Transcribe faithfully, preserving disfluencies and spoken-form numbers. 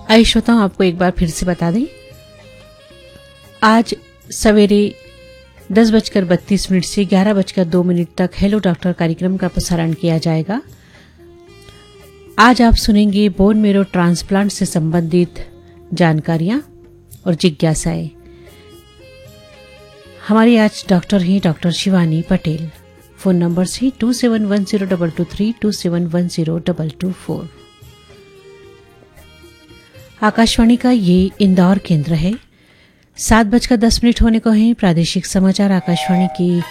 आइए श्रोताओं, आपको एक बार फिर से बता दें, आज सवेरे दस बजकर बत्तीस मिनट से ग्यारह बजकर दो मिनट तक हेलो डॉक्टर कार्यक्रम का प्रसारण किया जाएगा। आज आप सुनेंगे बोन मेरो ट्रांसप्लांट से संबंधित जानकारियां और जिज्ञासाएं। हमारी आज डॉक्टर हैं doctor Shivani Patel. Phone number है to seven one zero double two three to seven one zero double two four. Akashvani का ये इंदौर केंद्र है। सात बजकर दस मिनट होने को है। प्रादेशिक समाचार आकाशवाणी की